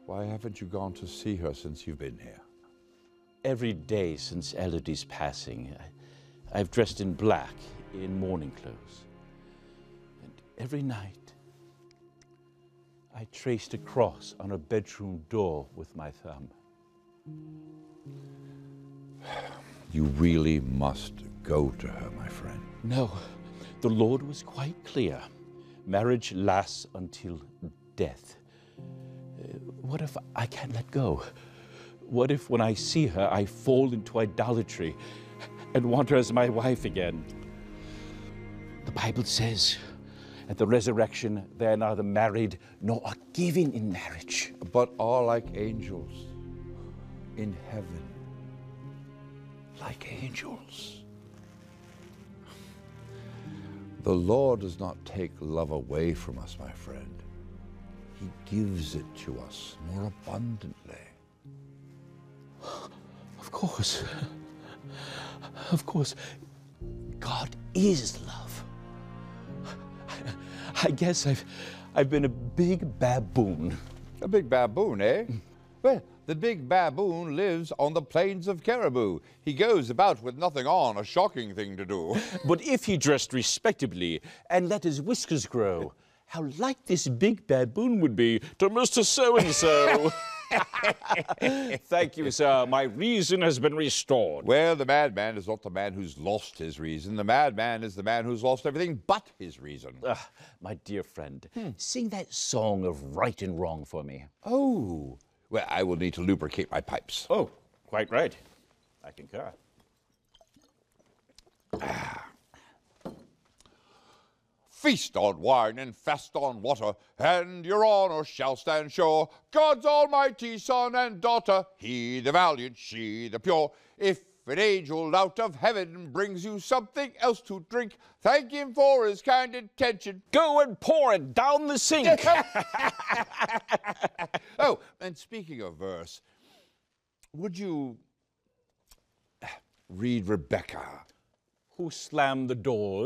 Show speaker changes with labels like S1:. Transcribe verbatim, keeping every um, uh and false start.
S1: Why haven't you gone to see her since you've been here?
S2: Every day since Elodie's passing, I, I've dressed in black, in mourning clothes. And every night, I traced a cross on her bedroom door with my thumb.
S1: You really must go to her, my friend.
S2: No, the Lord was quite clear. Marriage lasts until death. Uh, what if I can't let go? What if when I see her, I fall into idolatry and want her as my wife again? The Bible says, at the resurrection, they are neither married nor are given in marriage.
S1: But are like angels in heaven. Like angels. The Lord does not take love away from us, my friend. He gives it to us more abundantly.
S2: Of course. Of course. God is love. I guess I've, I've been a big baboon.
S1: A big baboon, eh? Well, the big baboon lives on the plains of Caribou. He goes about with nothing on, a shocking thing to do.
S2: But if he dressed respectably and let his whiskers grow, how like this big baboon would be to Mister So-and-so. Thank you, sir. My reason has been restored.
S1: Well, the madman is not the man who's lost his reason. The madman is the man who's lost everything but his reason.
S2: Uh, my dear friend, hmm. sing that song of right and wrong for me.
S1: Oh, well, I will need to lubricate my pipes.
S2: Oh, quite right. I concur.
S1: Ah. Feast on wine and fast on water, and your honour shall stand sure. God's almighty son and daughter, he the valiant, she the pure. If an angel out of heaven brings you something else to drink, thank him for his kind intention.
S2: Go and pour it down the sink.
S1: Oh, and speaking of verse, would you read Rebecca?
S2: Who slammed the door